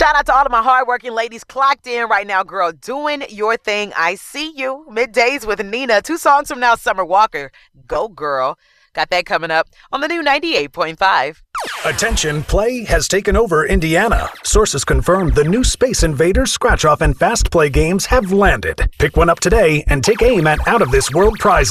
Shout out to all of my hardworking ladies clocked in right now, girl. Doing your thing. I see you. Middays with Nina. 2 songs from now, Summer Walker. Go, girl. Got that coming up on the new 98.5. Attention, play has taken over Indiana. Sources confirm the new Space Invaders Scratch-Off and Fast Play games have landed. Pick one up today and take aim at out-of-this-world prizes.